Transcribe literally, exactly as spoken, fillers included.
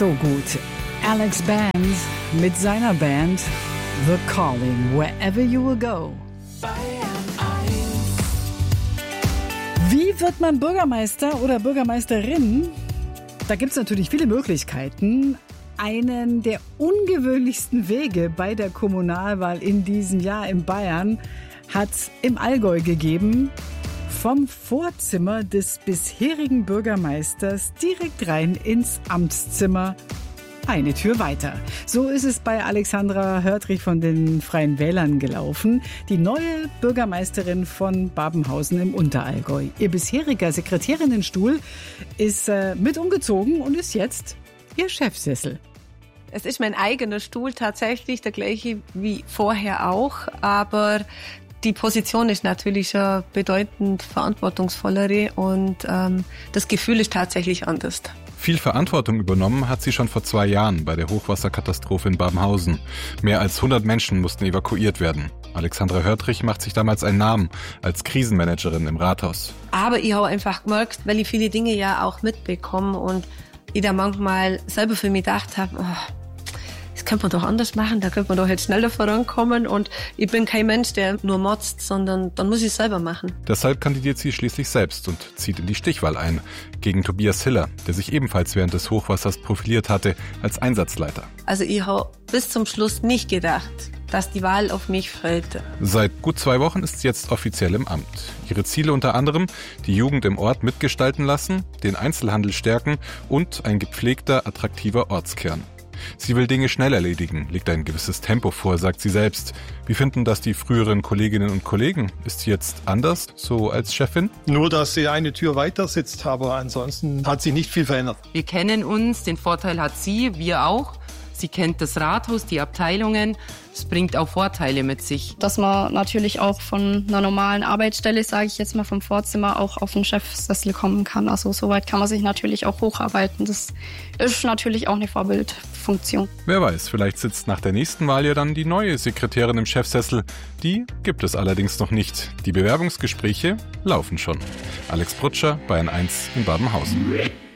so gut. Alex Bands mit seiner Band The Calling, Wherever You Will Go. Wie wird man Bürgermeister oder Bürgermeisterin? Da gibt es natürlich viele Möglichkeiten. Einen der ungewöhnlichsten Wege bei der Kommunalwahl in diesem Jahr in Bayern hat es im Allgäu gegeben. Vom Vorzimmer des bisherigen Bürgermeisters direkt rein ins Amtszimmer. Eine Tür weiter. So ist es bei Alexandra Hörtrich von den Freien Wählern gelaufen. Die neue Bürgermeisterin von Babenhausen im Unterallgäu. Ihr bisheriger Sekretärinnenstuhl ist äh, mit umgezogen und ist jetzt ihr Chefsessel. Es ist mein eigener Stuhl tatsächlich, der gleiche wie vorher auch, aber die Position ist natürlich schon bedeutend verantwortungsvollere und ähm, das Gefühl ist tatsächlich anders. Viel Verantwortung übernommen hat sie schon vor zwei Jahren bei der Hochwasserkatastrophe in Babenhausen. Mehr als hundert Menschen mussten evakuiert werden. Alexandra Hörtrich macht sich damals einen Namen als Krisenmanagerin im Rathaus. Aber ich habe einfach gemerkt, weil ich viele Dinge ja auch mitbekomme und ich da manchmal selber für mich gedacht habe, oh, das könnte man doch anders machen, da könnte man doch jetzt schneller vorankommen und ich bin kein Mensch, der nur motzt, sondern dann muss ich es selber machen. Deshalb kandidiert sie schließlich selbst und zieht in die Stichwahl ein, gegen Tobias Hiller, der sich ebenfalls während des Hochwassers profiliert hatte als Einsatzleiter. Also ich habe bis zum Schluss nicht gedacht, dass die Wahl auf mich fällt. Seit gut zwei Wochen ist sie jetzt offiziell im Amt. Ihre Ziele unter anderem, die Jugend im Ort mitgestalten lassen, den Einzelhandel stärken und ein gepflegter, attraktiver Ortskern. Sie will Dinge schnell erledigen, legt ein gewisses Tempo vor, sagt sie selbst. Wie finden das die früheren Kolleginnen und Kollegen? Ist sie jetzt anders, so als Chefin? Nur, dass sie eine Tür weiter sitzt, aber ansonsten hat sich nicht viel verändert. Wir kennen uns, den Vorteil hat sie, wir auch. Sie kennt das Rathaus, die Abteilungen. Es bringt auch Vorteile mit sich. Dass man natürlich auch von einer normalen Arbeitsstelle, sage ich jetzt mal vom Vorzimmer, auch auf den Chefsessel kommen kann. Also soweit kann man sich natürlich auch hocharbeiten. Das ist natürlich auch eine Vorbildfunktion. Wer weiß, vielleicht sitzt nach der nächsten Wahl ja dann die neue Sekretärin im Chefsessel. Die gibt es allerdings noch nicht. Die Bewerbungsgespräche laufen schon. Alex Brutscher, Bayern eins in Babenhausen.